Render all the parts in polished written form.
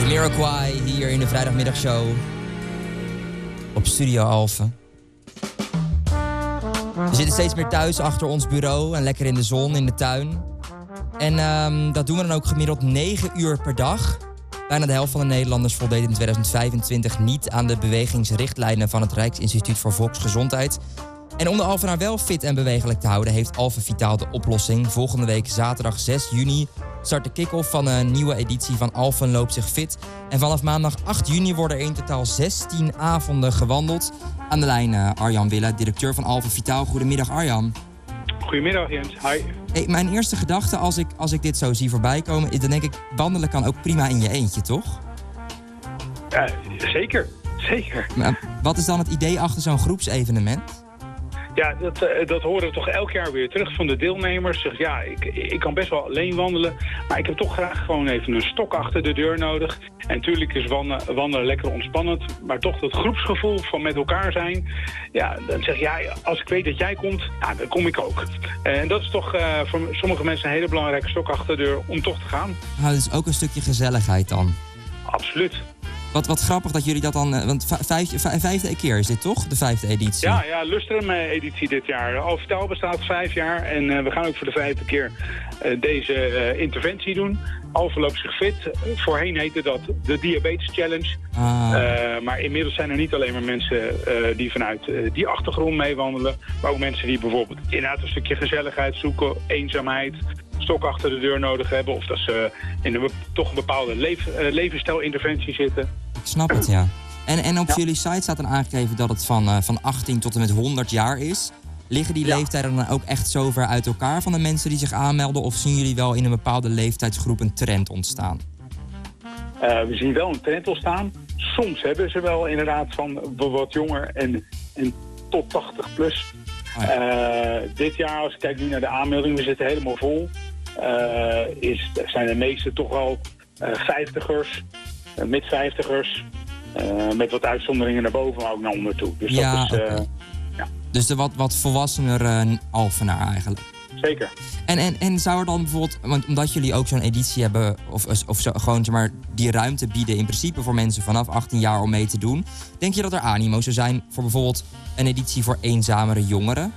Jamiroquai hier in de vrijdagmiddagshow op Studio Alphen. We zitten steeds meer thuis achter ons bureau en lekker in de zon, in de tuin. En dat doen we dan ook gemiddeld 9 uur per dag. Bijna de helft van de Nederlanders voldeed in 2025 niet aan de bewegingsrichtlijnen van het Rijksinstituut voor Volksgezondheid. En om de Alphenaar wel fit en bewegelijk te houden, heeft Alphen Vitaal de oplossing. Volgende week zaterdag 6 juni start de kick-off van een nieuwe editie van Alphen loopt zich fit. En vanaf maandag 8 juni worden er in totaal 16 avonden gewandeld. Aan de lijn Arjan Wille, directeur van Alphen Vitaal. Goedemiddag Arjan. Goedemiddag Jens, hi. Hey, mijn eerste gedachte als ik dit zo zie voorbij komen, is dan denk ik, wandelen kan ook prima in je eentje, toch? Zeker. Maar wat is dan het idee achter zo'n groepsevenement? Ja, dat horen we toch elk jaar weer terug van de deelnemers. Zeg, ja, ik kan best wel alleen wandelen, maar ik heb toch graag gewoon even een stok achter de deur nodig. En natuurlijk is wandelen lekker ontspannend, maar toch dat groepsgevoel van met elkaar zijn. Ja, dan zeg je, ja, als ik weet dat jij komt, nou, dan kom ik ook. En dat is toch voor sommige mensen een hele belangrijke stok achter de deur om toch te gaan. Nou, dat is ook een stukje gezelligheid dan. Absoluut. Wat grappig dat jullie dat dan... Want vijfde keer is dit toch? De 5e editie. Ja, Lustrum-editie dit jaar. Alphen Vitaal bestaat 5 jaar. En we gaan ook voor de 5e keer deze interventie doen. Alphen loopt zich fit. Voorheen heette dat de Diabetes Challenge. Maar inmiddels zijn er niet alleen maar mensen die vanuit die achtergrond meewandelen. Maar ook mensen die bijvoorbeeld inderdaad een stukje gezelligheid zoeken. Eenzaamheid. Stok achter de deur nodig hebben. Of dat ze in toch een bepaalde levensstijlinterventie zitten. Ik snap het, ja. En op jullie site staat dan aangegeven dat het van 18 tot en met 100 jaar is. Liggen die leeftijden dan ook echt zo ver uit elkaar van de mensen die zich aanmelden? Of zien jullie wel in een bepaalde leeftijdsgroep een trend ontstaan? We zien wel een trend ontstaan. Soms hebben ze wel inderdaad van wat jonger en tot 80 plus. Oh ja. Dit jaar, als ik kijk nu naar de aanmeldingen, we zitten helemaal vol. Zijn de meeste toch wel 50ers, mid-50ers. Met wat uitzonderingen naar boven, maar ook naar onder toe. Dus ja, dat is... Okay. Dus de wat volwassener Alphenaar eigenlijk. Zeker. En zou er dan bijvoorbeeld, want omdat jullie ook zo'n editie hebben, of zo, gewoon zeg maar, die ruimte bieden in principe voor mensen vanaf 18 jaar om mee te doen, denk je dat er animo zou zijn voor bijvoorbeeld een editie voor eenzamere jongeren?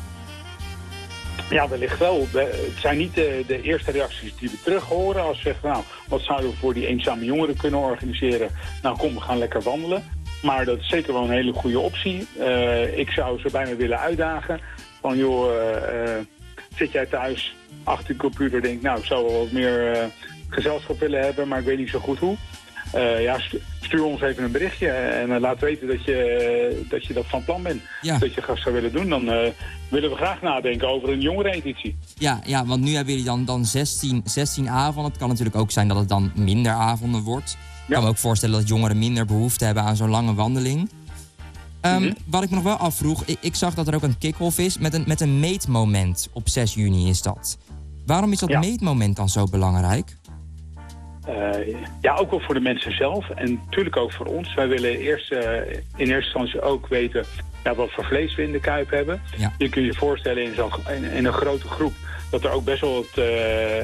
Ja, wellicht wel. Het zijn niet de eerste reacties die we terug horen. Als we zeggen, nou, wat zouden we voor die eenzame jongeren kunnen organiseren? Nou, kom, we gaan lekker wandelen. Maar dat is zeker wel een hele goede optie. Ik zou ze bijna willen uitdagen. Van joh, zit jij thuis achter de computer, denk nou, ik zou wel wat meer gezelschap willen hebben, maar ik weet niet zo goed hoe. Stuur ons even een berichtje en laat weten dat je dat van plan bent. Ja. Dat je graag zou willen doen. Dan willen we graag nadenken over een jongereneditie. Ja, want nu hebben jullie dan 16 avonden. Het kan natuurlijk ook zijn dat het dan minder avonden wordt. Ik kan me ook voorstellen dat jongeren minder behoefte hebben aan zo'n lange wandeling. Wat ik me nog wel afvroeg, ik zag dat er ook een kick-off is met een meetmoment. Op 6 juni is dat. Waarom is dat meetmoment dan zo belangrijk? Ook wel voor de mensen zelf en natuurlijk ook voor ons. Wij willen eerst in eerste instantie ook weten wat voor vlees we in de kuip hebben. Ja. Je kunt je voorstellen in een grote groep dat er ook best wel wat